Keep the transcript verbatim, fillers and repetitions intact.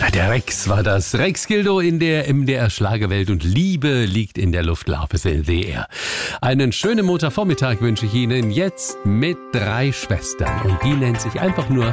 Der Rex war das. Rex Gildo in der M D R Schlagerwelt und Liebe liegt in der Luft. Love is in the air. Einen schönen Montagvormittag wünsche ich Ihnen jetzt mit drei Schwestern. Und die nennt sich einfach nur